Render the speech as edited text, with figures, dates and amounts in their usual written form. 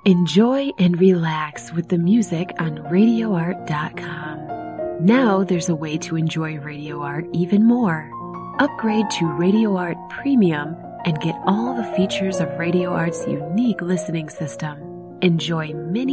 Enjoy and relax with the music on RadioArt.com. Now there's a way to enjoy Radio Art even more. Upgrade to Radio Art Premium and get all the features of Radio Art's unique listening system. Enjoy many